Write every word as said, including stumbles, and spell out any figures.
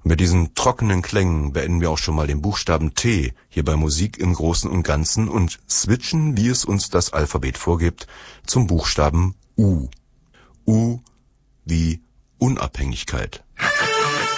Mit diesen trockenen Klängen beenden wir auch schon mal den Buchstaben T hier bei Musik im Großen und Ganzen und switchen, wie es uns das Alphabet vorgibt, zum Buchstaben U. U wie Unabhängigkeit.